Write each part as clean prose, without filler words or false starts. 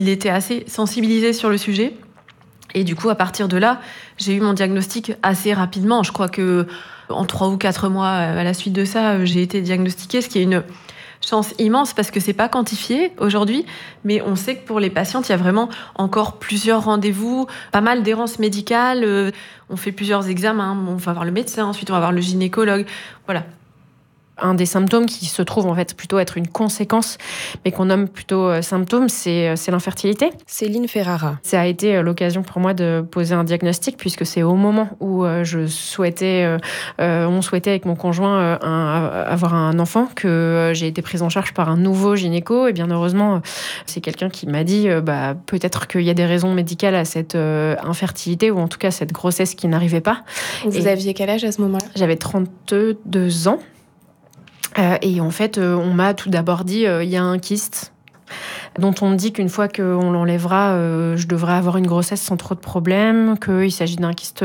Il était assez sensibilisé sur le sujet. Et du coup, à partir de là, j'ai eu mon diagnostic assez rapidement. Je crois que en 3 ou 4 mois à la suite de ça, j'ai été diagnostiquée, ce qui est une chance immense parce que c'est pas quantifié aujourd'hui, mais on sait que pour les patientes, il y a vraiment encore plusieurs rendez-vous, pas mal d'errances médicales. On fait plusieurs examens. On va voir le médecin, ensuite on va voir le gynécologue. Voilà. Un des symptômes qui se trouve en fait plutôt être une conséquence, mais qu'on nomme plutôt symptôme, c'est l'infertilité. Céline Ferrara. Ça a été l'occasion pour moi de poser un diagnostic, puisque c'est au moment où on souhaitait avec mon conjoint avoir un enfant que j'ai été prise en charge par un nouveau gynéco. Et bien heureusement, c'est quelqu'un qui m'a dit peut-être qu'il y a des raisons médicales à cette infertilité, ou en tout cas cette grossesse qui n'arrivait pas. Vous aviez quel âge à ce moment-là ? J'avais 32 ans. Et en fait, on m'a tout d'abord dit il y a un kyste dont on me dit qu'une fois qu'on l'enlèvera, je devrais avoir une grossesse sans trop de problèmes, qu'il s'agit d'un kyste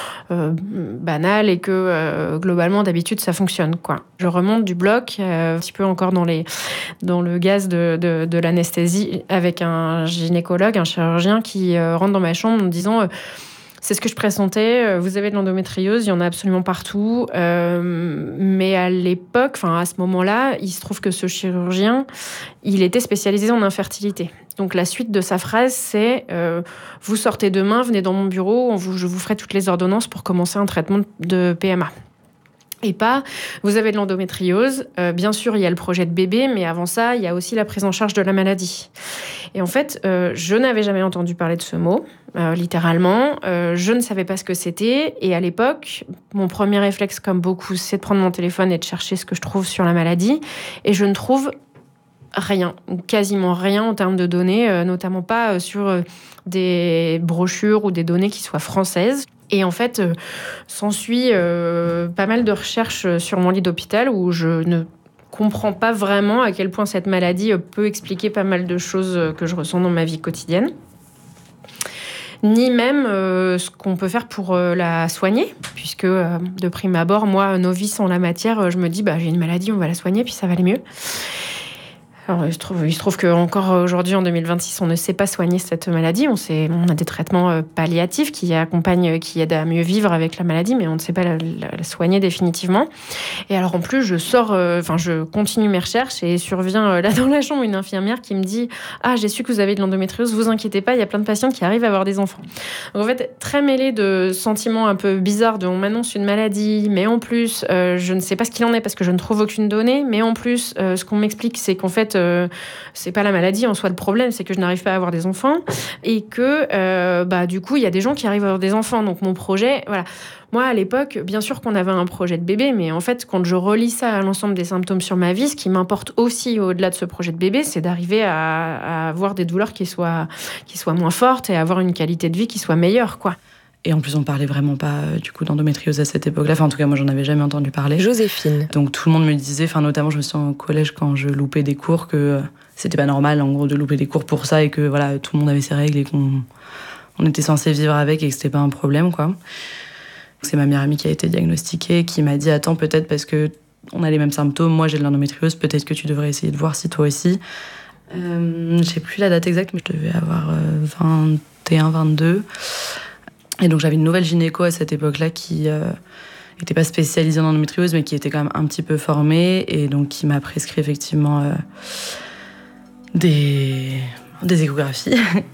banal et que globalement, d'habitude, ça fonctionne, quoi. Je remonte du bloc, un petit peu encore dans le gaz de l'anesthésie, avec un gynécologue, un chirurgien qui rentre dans ma chambre en me disant... c'est ce que je pressentais. Vous avez de l'endométriose, il y en a absolument partout. Mais à l'époque, à ce moment-là, il se trouve que ce chirurgien, il était spécialisé en infertilité. Donc la suite de sa phrase, c'est vous sortez demain, venez dans mon bureau, je vous ferai toutes les ordonnances pour commencer un traitement de PMA. Et pas, vous avez de l'endométriose, bien sûr, il y a le projet de bébé, mais avant ça, il y a aussi la prise en charge de la maladie. Et en fait, je n'avais jamais entendu parler de ce mot, littéralement. Je ne savais pas ce que c'était. Et à l'époque, mon premier réflexe, comme beaucoup, c'est de prendre mon téléphone et de chercher ce que je trouve sur la maladie. Et je ne trouve rien, ou quasiment rien en termes de données, notamment pas sur des brochures ou des données qui soient françaises. Et en fait, s'ensuit pas mal de recherches sur mon lit d'hôpital où je ne comprends pas vraiment à quel point cette maladie peut expliquer pas mal de choses que je ressens dans ma vie quotidienne. Ni même ce qu'on peut faire pour la soigner, puisque de prime abord, moi, novice en la matière, je me dis j'ai une maladie, on va la soigner, puis ça va aller mieux. Alors, il se trouve qu'encore aujourd'hui, en 2026, on ne sait pas soigner cette maladie. On a des traitements palliatifs qui accompagnent, qui aident à mieux vivre avec la maladie, mais on ne sait pas la soigner définitivement. Et alors, en plus, je continue mes recherches et survient là dans la chambre une infirmière qui me dit « Ah, j'ai su que vous avez de l'endométriose, vous inquiétez pas, il y a plein de patientes qui arrivent à avoir des enfants. » Donc, en fait, très mêlé de sentiments un peu bizarres on m'annonce une maladie, mais en plus, je ne sais pas ce qu'il en est parce que je ne trouve aucune donnée, mais en plus, ce qu'on m'explique, c'est qu'en fait, c'est pas la maladie en soi le problème, c'est que je n'arrive pas à avoir des enfants et que du coup il y a des gens qui arrivent à avoir des enfants. Donc mon projet, voilà. Moi à l'époque, bien sûr qu'on avait un projet de bébé, mais en fait quand je relis ça à l'ensemble des symptômes sur ma vie, ce qui m'importe aussi au-delà de ce projet de bébé, c'est d'arriver à avoir des douleurs qui soient moins fortes et avoir une qualité de vie qui soit meilleure, quoi. Et en plus, on parlait vraiment pas du coup d'endométriose à cette époque-là. En tout cas, moi, j'en avais jamais entendu parler. Joséphine. Donc tout le monde me disait, notamment, je me souviens au collège quand je loupais des cours, que c'était pas normal, en gros, de louper des cours pour ça et que voilà, tout le monde avait ses règles et qu'on était censé vivre avec et que c'était pas un problème, quoi. C'est ma meilleure amie qui a été diagnostiquée, qui m'a dit, attends, peut-être parce que on a les mêmes symptômes, moi j'ai de l'endométriose, peut-être que tu devrais essayer de voir si toi aussi. Je sais plus la date exacte, mais je devais avoir 21, 22. Et donc j'avais une nouvelle gynéco à cette époque-là qui n'était pas spécialisée en endométriose, mais qui était quand même un petit peu formée, et donc qui m'a prescrit effectivement des échographies.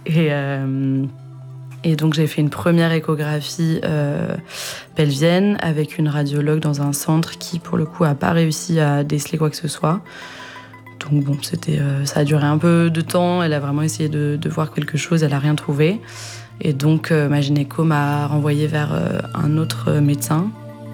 Et donc j'ai fait une première échographie pelvienne avec une radiologue dans un centre qui, pour le coup, n'a pas réussi à déceler quoi que ce soit. Donc bon, ça a duré un peu de temps, elle a vraiment essayé de voir quelque chose, elle n'a rien trouvé. Et donc, ma gynéco m'a renvoyée vers un autre médecin.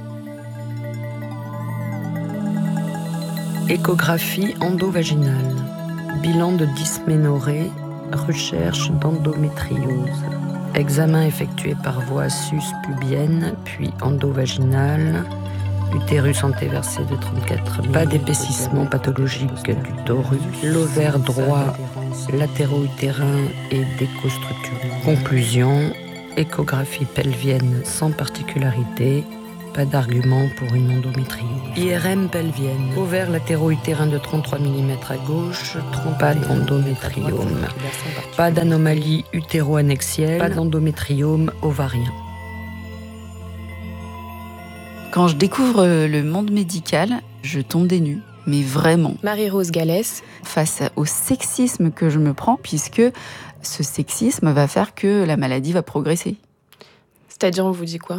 Échographie endovaginale. Bilan de dysménorrhée. Recherche d'endométriose. Examen effectué par voie sus-pubienne, puis endovaginale. Utérus antéversé de 34 000. Pas d'épaississement pathologique du torus. L'ovaire droit latéro-utérin et décostructuré. Conclusion, échographie pelvienne sans particularité, Pas d'argument pour une endométriose. IRM pelvienne. Ovaires latéraux utérins de 33 mm à gauche. Pas d'endométriome. Pas d'anomalie utéro-annexielle. Pas d'endométriome ovarien. Quand je découvre le monde médical, je tombe des nues. Mais vraiment. Marie-Rose Gallès. Face au sexisme que je me prends, puisque ce sexisme va faire que la maladie va progresser. C'est-à-dire, on vous dit quoi ?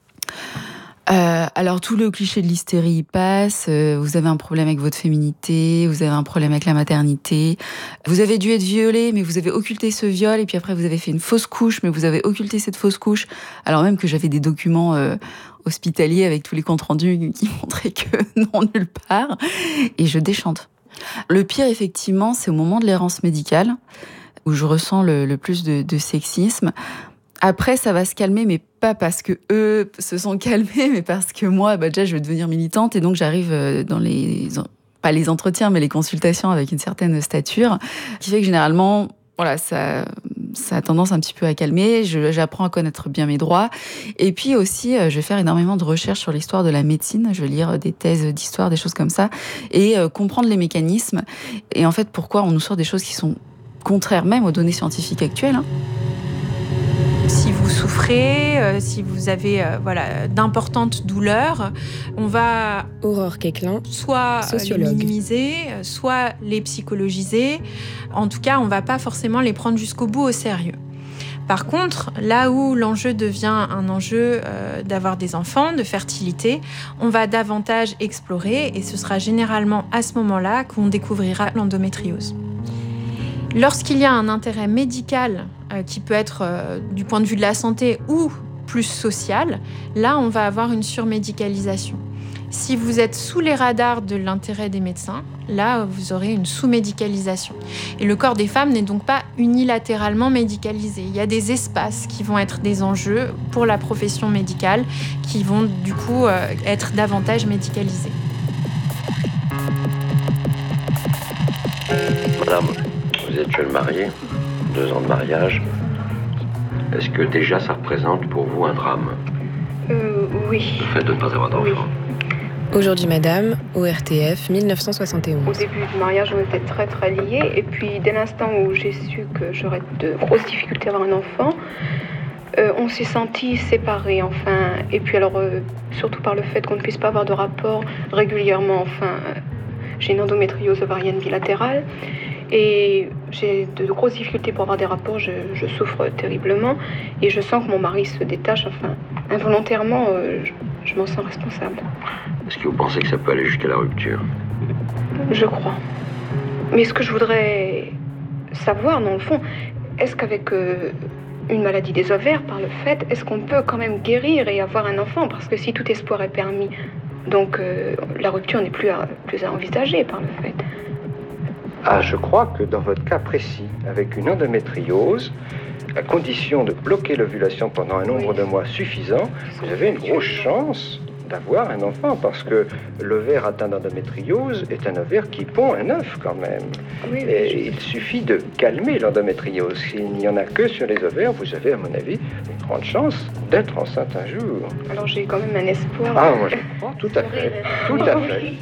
Alors, tout le cliché de l'hystérie passe. Vous avez un problème avec votre féminité, vous avez un problème avec la maternité. Vous avez dû être violée, mais vous avez occulté ce viol. Et puis après, vous avez fait une fausse couche, mais vous avez occulté cette fausse couche. Alors même que j'avais des documents hospitaliers avec tous les comptes rendus qui montraient que non, nulle part. Et je déchante. Le pire, effectivement, c'est au moment de l'errance médicale, où je ressens le plus de sexisme. Après, ça va se calmer, mais pas parce que eux se sont calmés, mais parce que moi, déjà, je vais devenir militante et donc j'arrive dans pas les entretiens, mais les consultations avec une certaine stature, qui fait que généralement, voilà, ça a tendance un petit peu à calmer. J'apprends à connaître bien mes droits. Et puis aussi, je vais faire énormément de recherches sur l'histoire de la médecine. Je vais lire des thèses d'histoire, des choses comme ça, et comprendre les mécanismes. Et en fait, pourquoi on nous sort des choses qui sont contraires même aux données scientifiques actuelles, hein. Si vous souffrez, si vous avez d'importantes douleurs, on va Aurore Quéclin, soit sociologue. les minimiser, soit les psychologiser. En tout cas, on ne va pas forcément les prendre jusqu'au bout au sérieux. Par contre, là où l'enjeu devient un enjeu d'avoir des enfants, de fertilité, on va davantage explorer et ce sera généralement à ce moment-là qu'on découvrira l'endométriose. Lorsqu'il y a un intérêt médical qui peut être du point de vue de la santé ou plus social, là, on va avoir une surmédicalisation. Si vous êtes sous les radars de l'intérêt des médecins, là, vous aurez une sous-médicalisation. Et le corps des femmes n'est donc pas unilatéralement médicalisé. Il y a des espaces qui vont être des enjeux pour la profession médicale qui vont du coup être davantage médicalisés. Madame, vous êtes jeune mariée, 2 ans de mariage. Est-ce que déjà ça représente pour vous un drame ? Oui. Le fait de ne pas avoir d'enfant. Oui. Aujourd'hui, madame, ORTF, 1971. Au début du mariage, on était très très liés. Et puis, dès l'instant où j'ai su que j'aurais de grosses difficultés à avoir un enfant, on s'est sentis séparés, enfin. Et puis alors, surtout par le fait qu'on ne puisse pas avoir de rapport régulièrement, enfin. J'ai une endométriose ovarienne bilatérale. Et j'ai de grosses difficultés pour avoir des rapports, je souffre terriblement. Et je sens que mon mari se détache, enfin, involontairement, je m'en sens responsable. Est-ce que vous pensez que ça peut aller jusqu'à la rupture ? Je crois. Mais ce que je voudrais savoir, dans le fond, est-ce qu'avec une maladie des ovaires, par le fait, est-ce qu'on peut quand même guérir et avoir un enfant ? Parce que si tout espoir est permis, donc la rupture n'est plus à envisager par le fait. Ah, je crois que dans votre cas précis, avec une endométriose, à condition de bloquer l'ovulation pendant un nombre de mois suffisant, vous avez une grosse chance d'avoir un enfant, parce que l'ovaire atteint d'endométriose est un ovaire qui pond un œuf quand même. Oui, Et il suffit de calmer l'endométriose. S'il n'y en a que sur les ovaires, vous avez, à mon avis, une grande chance d'être enceinte un jour. Alors j'ai quand même un espoir. Ah, moi je crois, tout à fait. Tout à fait.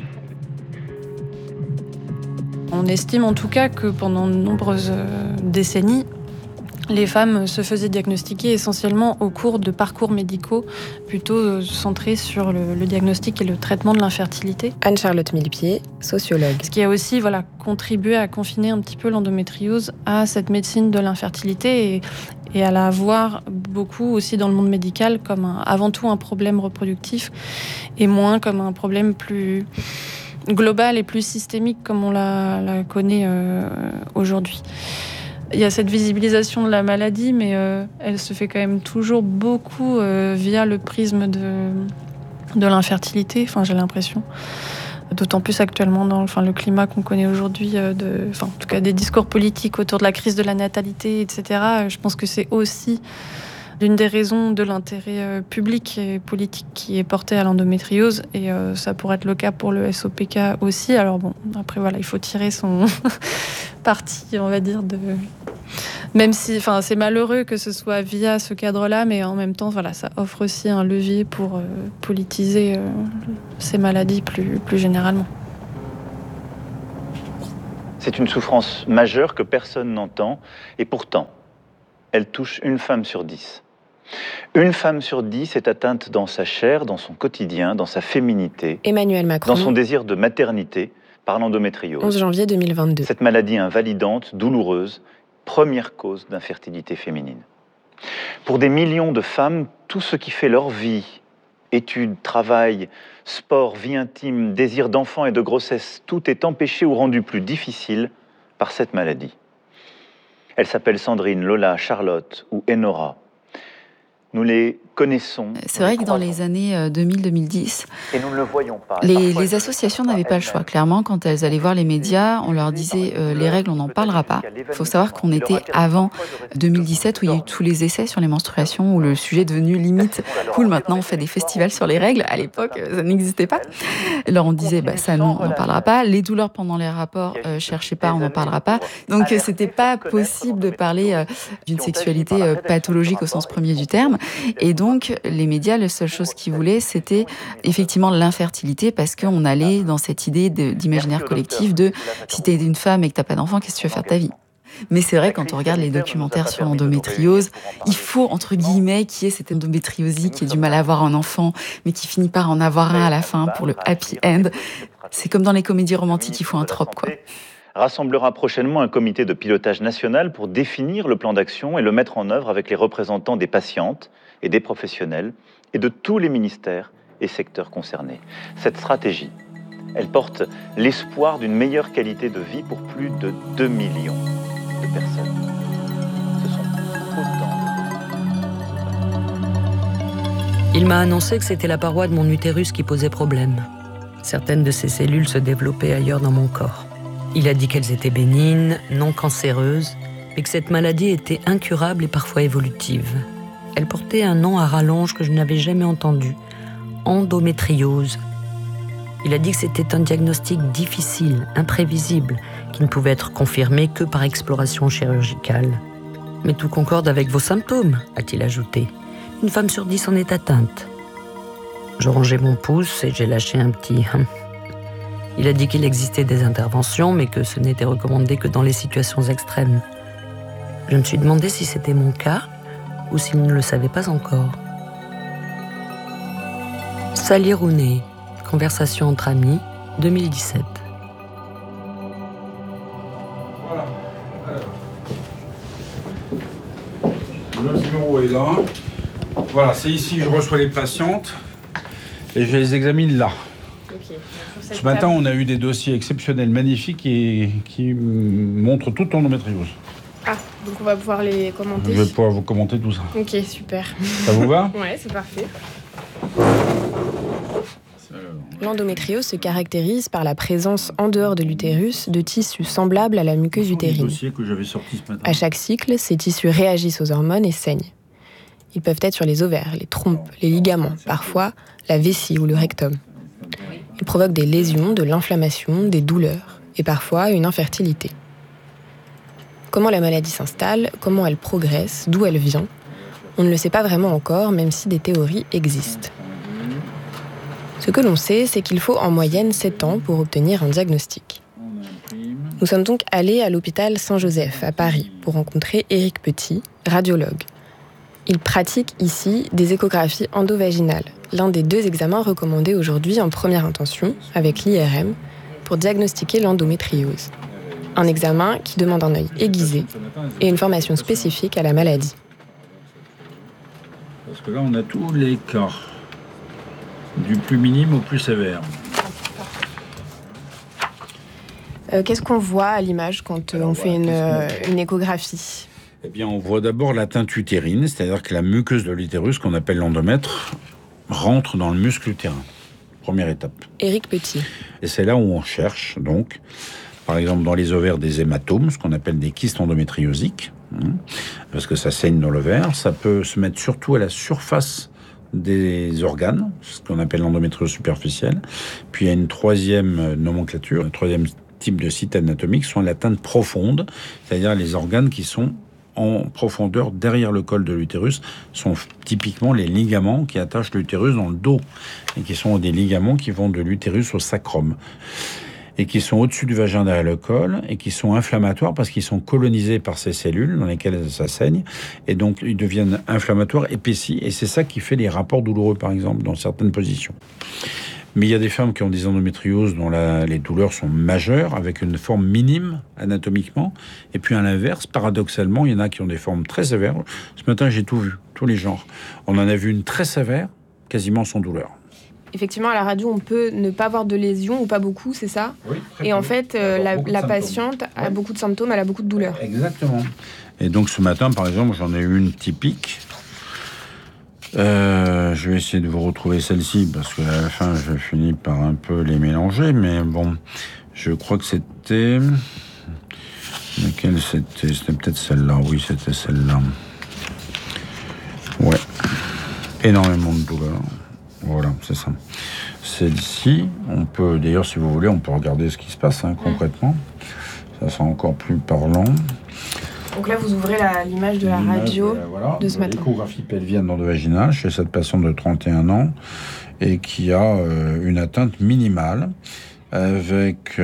On estime en tout cas que pendant de nombreuses décennies, les femmes se faisaient diagnostiquer essentiellement au cours de parcours médicaux plutôt centrés sur le diagnostic et le traitement de l'infertilité. Anne-Charlotte Millepied, sociologue. Ce qui a aussi contribué à confiner un petit peu l'endométriose à cette médecine de l'infertilité et à la voir beaucoup aussi dans le monde médical comme avant tout un problème reproductif et moins comme un problème plus global et plus systémique comme on la connaît aujourd'hui. Il y a cette visibilisation de la maladie, mais elle se fait quand même toujours beaucoup via le prisme de l'infertilité, j'ai l'impression. D'autant plus actuellement dans le climat qu'on connaît aujourd'hui, en tout cas des discours politiques autour de la crise de la natalité, etc. Je pense que c'est aussi l'une des raisons de l'intérêt public et politique qui est porté à l'endométriose, et ça pourrait être le cas pour le SOPK aussi. Alors bon, après il faut tirer son parti, on va dire, de Même si, c'est malheureux que ce soit via ce cadre-là, mais en même temps, ça offre aussi un levier pour politiser ces maladies plus généralement. C'est une souffrance majeure que personne n'entend, et pourtant, elle touche une femme sur 10. Une femme sur 10 est atteinte dans sa chair, dans son quotidien, dans sa féminité, Emmanuel Macron, dans son désir de maternité, par l'endométriose. 11 janvier 2022. Cette maladie invalidante, douloureuse, première cause d'infertilité féminine. Pour des millions de femmes, tout ce qui fait leur vie, études, travail, sport, vie intime, désir d'enfant et de grossesse, tout est empêché ou rendu plus difficile par cette maladie. Elles s'appellent Sandrine, Lola, Charlotte ou Enora. Nous les connaissons. C'est vrai que dans les années 2000-2010, et nous ne le voyons pas. Les associations n'avaient pas le choix. Clairement, quand elles allaient voir les médias, on leur disait les règles, on n'en parlera pas. Il faut savoir qu'on était avant 2017 où il y a eu tous les essais sur les menstruations, où le sujet est devenu limite cool. Maintenant, on fait des festivals sur les règles. À l'époque, ça n'existait pas. Alors on disait ça non, on n'en parlera pas. Les douleurs pendant les rapports, cherchez pas, on n'en parlera pas. Donc c'était pas possible de parler d'une sexualité pathologique au sens premier du terme. Et donc, les médias, la seule chose qu'ils voulaient, c'était effectivement l'infertilité, parce qu'on allait dans cette idée d'imaginaire collectif de si t'es une femme et que t'as pas d'enfant, qu'est-ce que tu veux faire de ta vie ? Mais c'est vrai, quand on regarde les documentaires sur l'endométriose, il faut, entre guillemets, qu'il y ait cette endométriosie qui ait du mal à avoir un enfant, mais qui finit par en avoir un à la fin pour le happy end. C'est comme dans les comédies romantiques, il faut un trope, quoi. Rassemblera prochainement un comité de pilotage national pour définir le plan d'action et le mettre en œuvre avec les représentants des patientes et des professionnels et de tous les ministères et secteurs concernés. Cette stratégie, elle porte l'espoir d'une meilleure qualité de vie pour plus de 2 millions de personnes. Ce sont autant. Il m'a annoncé que c'était la paroi de mon utérus qui posait problème. Certaines de ces cellules se développaient ailleurs dans mon corps. Il a dit qu'elles étaient bénignes, non cancéreuses, mais que cette maladie était incurable et parfois évolutive. Elle portait un nom à rallonge que je n'avais jamais entendu, endométriose. Il a dit que c'était un diagnostic difficile, imprévisible, qui ne pouvait être confirmé que par exploration chirurgicale. Mais tout concorde avec vos symptômes, a-t-il ajouté. Une femme sur 10 en est atteinte. Je rangeais mon pouce et j'ai lâché un petit « Il a dit qu'il existait des interventions, mais que ce n'était recommandé que dans les situations extrêmes. Je me suis demandé si c'était mon cas ou s'il ne le savait pas encore. Sally Rooney, conversation entre amis, 2017. Voilà. Le numéro est là. Voilà, c'est ici que je reçois les patientes et je les examine là. Ce matin, on a eu des dossiers exceptionnels, magnifiques, et qui montrent toute l'endométriose. Ah, donc on va pouvoir les commenter. Je vais pouvoir vous commenter tout ça. Ok, super. Ça vous va ? Ouais, c'est parfait. L'endométriose se caractérise par la présence en dehors de l'utérus de tissus semblables à la muqueuse utérine. À chaque cycle, ces tissus réagissent aux hormones et saignent. Ils peuvent être sur les ovaires, les trompes, les ligaments, parfois la vessie ou le rectum. Ils provoquent des lésions, de l'inflammation, des douleurs et parfois une infertilité. Comment la maladie s'installe, comment elle progresse, d'où elle vient, on ne le sait pas vraiment encore, même si des théories existent. Ce que l'on sait, c'est qu'il faut en moyenne 7 ans pour obtenir un diagnostic. Nous sommes donc allés à l'hôpital Saint-Joseph à Paris pour rencontrer Éric Petit, radiologue. Il pratique ici des échographies endovaginales, l'un des 2 examens recommandés aujourd'hui en première intention, avec l'IRM, pour diagnostiquer l'endométriose. Un examen qui demande un œil aiguisé et une formation spécifique à la maladie. Parce que là, on a tous les cas, du plus minime au plus sévère. Qu'est-ce qu'on voit à l'image quand on fait une échographie ? Eh bien, on voit d'abord l'atteinte utérine, c'est-à-dire que la muqueuse de l'utérus, qu'on appelle l'endomètre, rentre dans le muscle utérin. Première étape. Éric Petit. Et c'est là où on cherche, donc, par exemple, dans les ovaires, des hématomes, ce qu'on appelle des kystes endométriosiques, parce que ça saigne dans l'ovaire. Ça peut se mettre surtout à la surface des organes, ce qu'on appelle l'endométriose superficielle. Puis il y a une troisième nomenclature, un troisième type de site anatomique, sont l'atteinte profonde, c'est-à-dire les organes qui sont en profondeur derrière le col de l'utérus sont typiquement les ligaments qui attachent l'utérus dans le dos et qui sont des ligaments qui vont de l'utérus au sacrum et qui sont au-dessus du vagin derrière le col et qui sont inflammatoires parce qu'ils sont colonisés par ces cellules dans lesquelles ça saigne et donc ils deviennent inflammatoires, épaissis et c'est ça qui fait les rapports douloureux par exemple dans certaines positions. Mais il y a des femmes qui ont des endométrioses dont les douleurs sont majeures, avec une forme minime anatomiquement. Et puis à l'inverse, paradoxalement, il y en a qui ont des formes très sévères. Ce matin, j'ai tout vu, tous les genres. On en a vu une très sévère, quasiment sans douleur. Effectivement, à la radio, on peut ne pas avoir de lésions ou pas beaucoup, c'est ça ? Oui, et en fait, la patiente a beaucoup de symptômes, elle a beaucoup de douleurs. Exactement. Et donc ce matin, par exemple, j'en ai eu une typique. Je vais essayer de vous retrouver celle-ci parce qu'à la fin je finis par un peu les mélanger, mais bon, je crois que c'était... Laquelle c'était ? C'était peut-être celle-là, oui, c'était celle-là. Ouais. Énormément de douleur. Voilà, c'est ça. Celle-ci, on peut, d'ailleurs, si vous voulez, on peut regarder ce qui se passe concrètement. Ça sera encore plus parlant. Donc là, vous ouvrez l'image de la radio de ce matin. L'échographie pelvienne endovaginale chez cette patiente de 31 ans et qui a une atteinte minimale avec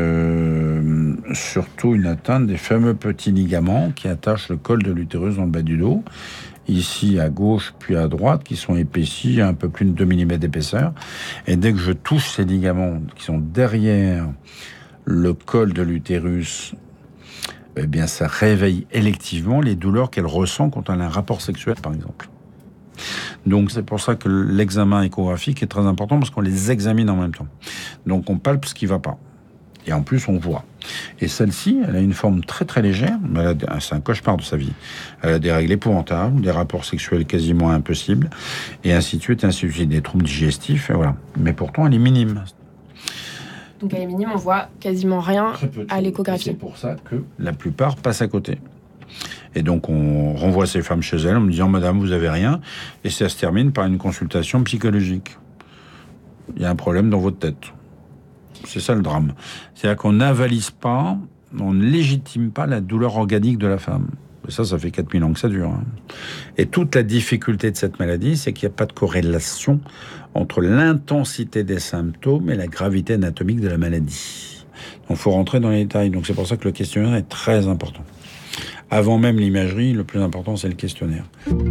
surtout une atteinte des fameux petits ligaments qui attachent le col de l'utérus dans le bas du dos, ici à gauche puis à droite, qui sont épaissis à un peu plus de 2 mm d'épaisseur. Et dès que je touche ces ligaments qui sont derrière le col de l'utérus, eh bien, ça réveille électivement les douleurs qu'elle ressent quand elle a un rapport sexuel, par exemple. Donc, c'est pour ça que l'examen échographique est très important, parce qu'on les examine en même temps. Donc, on palpe ce qui ne va pas. Et en plus, on voit. Et celle-ci, elle a une forme très très légère. C'est un cauchemar de sa vie. Elle a des règles épouvantables, des rapports sexuels quasiment impossibles, et ainsi de suite, des troubles digestifs, et voilà. Mais pourtant, elle est minime. Donc à minime, on voit quasiment rien à l'échographie. C'est pour ça que la plupart passent à côté. Et donc on renvoie ces femmes chez elles en me disant « Madame, vous avez rien ». Et ça se termine par une consultation psychologique. Il y a un problème dans votre tête. C'est ça le drame. C'est-à-dire qu'on n'avalise pas, on ne légitime pas la douleur organique de la femme. Et ça fait 4000 ans que ça dure. Et toute la difficulté de cette maladie, c'est qu'il n'y a pas de corrélation entre l'intensité des symptômes et la gravité anatomique de la maladie. Donc il faut rentrer dans les détails. Donc c'est pour ça que le questionnaire est très important. Avant même l'imagerie, le plus important, c'est le questionnaire.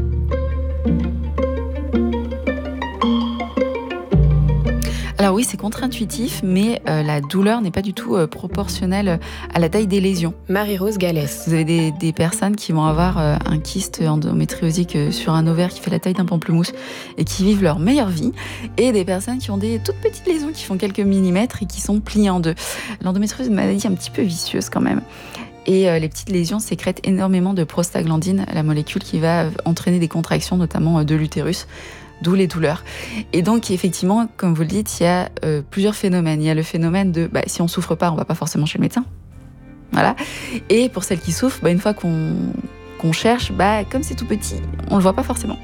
Alors oui, c'est contre-intuitif, mais la douleur n'est pas du tout proportionnelle à la taille des lésions. Marie-Rose Gallès. Vous avez des personnes qui vont avoir un kyste endométriosique sur un ovaire qui fait la taille d'un pamplemousse et qui vivent leur meilleure vie, et des personnes qui ont des toutes petites lésions qui font quelques millimètres et qui sont pliées en deux. L'endométriose est une maladie un petit peu vicieuse quand même. Et les petites lésions sécrètent énormément de prostaglandine, la molécule qui va entraîner des contractions, notamment de l'utérus, d'où les douleurs. Et donc, effectivement, comme vous le dites, il y a plusieurs phénomènes. Il y a le phénomène de, si on souffre pas, on va pas forcément chez le médecin. Voilà. Et pour celles qui souffrent, une fois qu'on cherche, comme c'est tout petit, on le voit pas forcément.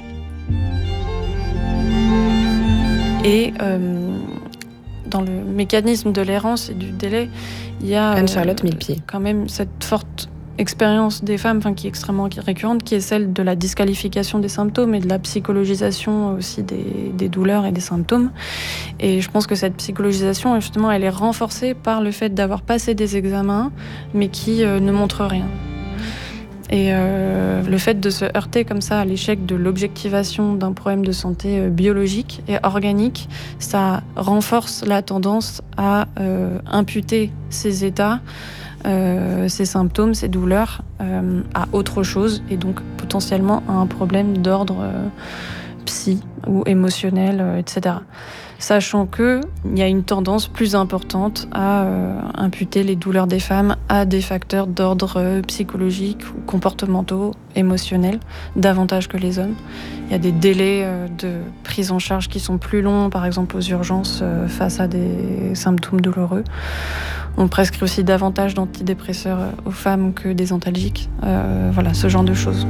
Et dans le mécanisme de l'errance et du délai, il y a Anne-Charlotte Millepied. Quand même cette forte expérience des femmes, qui est extrêmement récurrente, qui est celle de la disqualification des symptômes et de la psychologisation aussi des douleurs et des symptômes. Et je pense que cette psychologisation, justement, elle est renforcée par le fait d'avoir passé des examens, mais qui ne montrent rien. Et le fait de se heurter comme ça à l'échec de l'objectivation d'un problème de santé biologique et organique, ça renforce la tendance à imputer ces états, ces symptômes, ces douleurs à autre chose, et donc potentiellement à un problème d'ordre psy ou émotionnel, etc. Sachant qu'il y a une tendance plus importante à imputer les douleurs des femmes à des facteurs d'ordre psychologique ou comportementaux, émotionnels, davantage que les hommes. Il y a des délais de prise en charge qui sont plus longs, par exemple aux urgences face à des symptômes douloureux. On prescrit aussi davantage d'antidépresseurs aux femmes que des antalgiques. Voilà, ce genre de choses.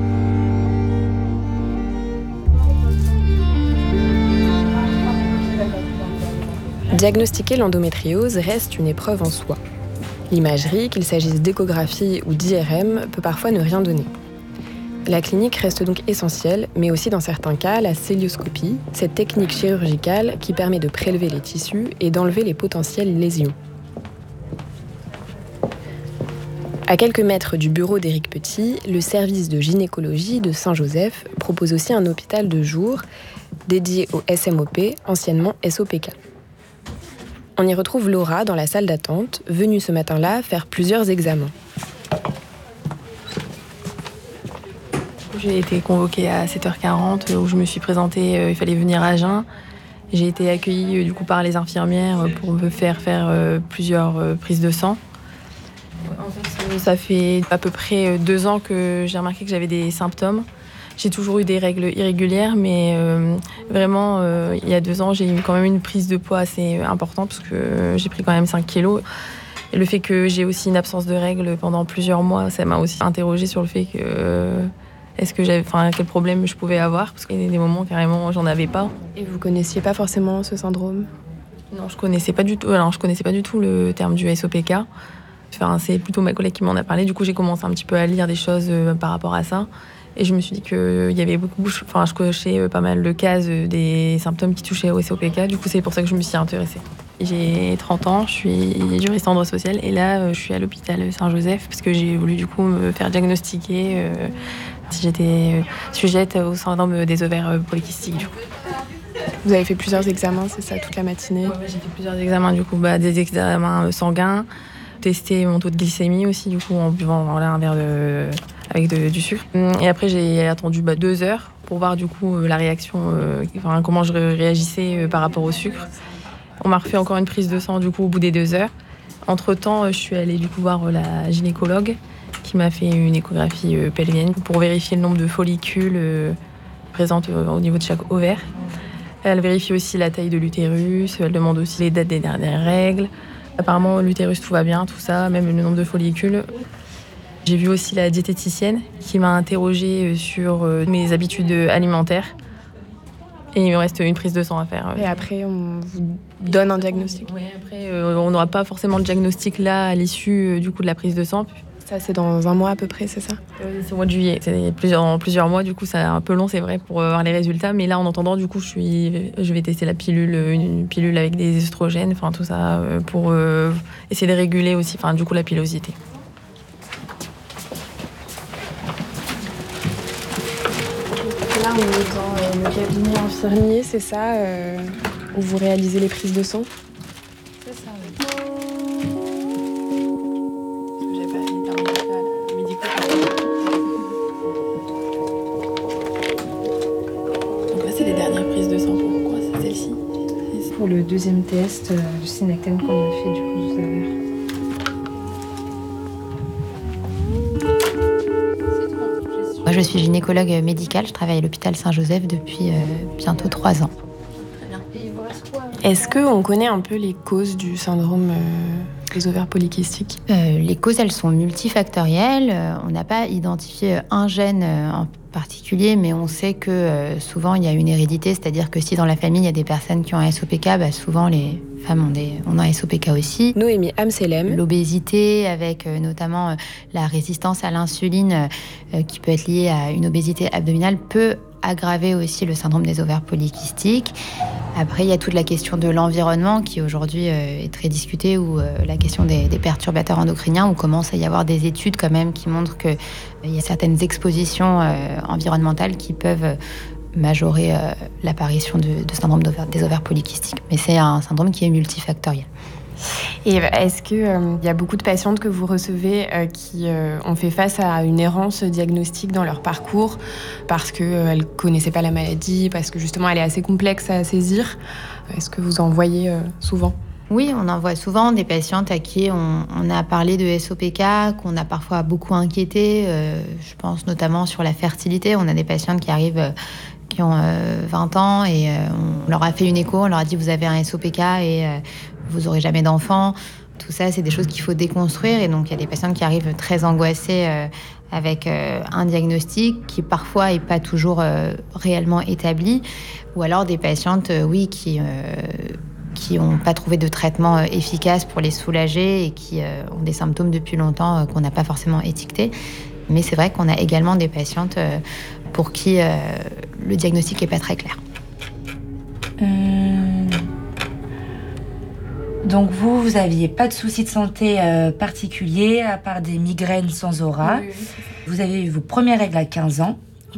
Diagnostiquer l'endométriose reste une épreuve en soi. L'imagerie, qu'il s'agisse d'échographie ou d'IRM, peut parfois ne rien donner. La clinique reste donc essentielle, mais aussi dans certains cas, la cœlioscopie, cette technique chirurgicale qui permet de prélever les tissus et d'enlever les potentielles lésions. À quelques mètres du bureau d'Éric Petit, le service de gynécologie de Saint-Joseph propose aussi un hôpital de jour dédié au SMOP, anciennement SOPK. On y retrouve Laura dans la salle d'attente, venue ce matin-là faire plusieurs examens. J'ai été convoquée à 7h40 où je me suis présentée, il fallait venir à jeun. J'ai été accueillie du coup par les infirmières pour me faire plusieurs prises de sang. En fait, ça fait à peu près 2 ans que j'ai remarqué que j'avais des symptômes. J'ai toujours eu des règles irrégulières, mais vraiment, il y a 2 ans, j'ai eu quand même une prise de poids assez importante parce que j'ai pris quand même 5 kilos. Et le fait que j'ai aussi une absence de règles pendant plusieurs mois, ça m'a aussi interrogée sur le fait que quel problème je pouvais avoir, parce qu'il y a des moments carrément j'en avais pas. Et vous connaissiez pas forcément ce syndrome ? Non, je connaissais pas du tout le terme du SOPK. C'est plutôt ma collègue qui m'en a parlé. Du coup, j'ai commencé un petit peu à lire des choses par rapport à ça. Et je me suis dit qu'il y avait je cochais pas mal de cases des symptômes qui touchaient au SOPK. Du coup, c'est pour ça que je me suis intéressée. J'ai 30 ans, je suis juriste en droit social et là, je suis à l'hôpital Saint-Joseph parce que j'ai voulu du coup me faire diagnostiquer si j'étais sujette au syndrome des ovaires polykystiques. Du coup. Vous avez fait plusieurs examens, c'est ça, toute la matinée ? Ouais, j'ai fait plusieurs examens, du coup, des examens sanguins, tester mon taux de glycémie aussi, du coup, en buvant un verre avec du sucre. Et après, j'ai attendu 2 heures pour voir du coup la réaction, comment je réagissais par rapport au sucre. On m'a refait encore une prise de sang du coup au bout des 2 heures. Entre-temps, je suis allée du coup voir la gynécologue qui m'a fait une échographie pelvienne pour vérifier le nombre de follicules présents au niveau de chaque ovaire. Elle vérifie aussi la taille de l'utérus, elle demande aussi les dates des dernières règles. Apparemment, l'utérus, tout va bien, tout ça, même le nombre de follicules. J'ai vu aussi la diététicienne qui m'a interrogée sur mes habitudes alimentaires. Et il me reste une prise de sang à faire. Et après, on vous donne un diagnostic ? Oui, après, on n'aura pas forcément le diagnostic là à l'issue du coup de la prise de sang. Ça, c'est dans 1 mois à peu près, c'est ça ? C'est au mois de juillet. C'est plusieurs mois, du coup, c'est un peu long, c'est vrai, pour avoir les résultats. Mais là, en attendant, du coup, je vais tester une pilule avec des estrogènes, tout ça, pour essayer de réguler aussi, du coup, la pilosité. Là, on est dans le cabinet infirmier, c'est ça, où vous réalisez les prises de sang ? C'est ça, oui. Parce que j'ai pas les termes médicaux. Donc là, c'est les dernières prises de sang. Pourquoi c'est celle-ci ? C'est pour le 2e test du synactène qu'on a fait du coup tout à l'heure. Moi, je suis gynécologue médicale, je travaille à l'hôpital Saint-Joseph depuis bientôt 3 ans. Est-ce qu'on connaît un peu les causes du syndrome des ovaires polykystiques ? Les causes, elles sont multifactorielles. On n'a pas identifié un gène en particulier, mais on sait que souvent, il y a une hérédité, c'est-à-dire que si dans la famille, il y a des personnes qui ont un SOPK, souvent les femmes ont un SOPK aussi. Noémie Amselem. L'obésité, avec notamment la résistance à l'insuline, qui peut être liée à une obésité abdominale, peut aggraver aussi le syndrome des ovaires polykystiques. Après, il y a toute la question de l'environnement qui aujourd'hui est très discutée, ou la question des perturbateurs endocriniens, où commence à y avoir des études quand même qui montrent qu'il y a certaines expositions environnementales qui peuvent majorer l'apparition de syndrome des ovaires polykystiques. Mais c'est un syndrome qui est multifactoriel. Et est-ce qu'il y a beaucoup de patientes que vous recevez qui ont fait face à une errance diagnostique dans leur parcours parce qu'elles ne connaissaient pas la maladie, parce que justement elle est assez complexe à saisir ? Est-ce que vous en voyez souvent ? Oui, on en voit souvent des patientes à qui on a parlé de SOPK, qu'on a parfois beaucoup inquiété. Je pense notamment sur la fertilité. On a des patientes qui arrivent qui ont 20 ans et on leur a fait une écho, on leur a dit vous avez un SOPK et vous n'aurez jamais d'enfant. Tout ça, c'est des choses qu'il faut déconstruire. Et donc, il y a des patientes qui arrivent très angoissées avec un diagnostic qui parfois n'est pas toujours réellement établi. Ou alors des patientes, qui n'ont pas trouvé de traitement efficace pour les soulager et qui ont des symptômes depuis longtemps qu'on n'a pas forcément étiquetés. Mais c'est vrai qu'on a également des patientes pour qui le diagnostic n'est pas très clair. Donc vous n'aviez pas de soucis de santé particuliers, à part des migraines sans aura. Oui. Vous avez eu vos premières règles à 15 ans.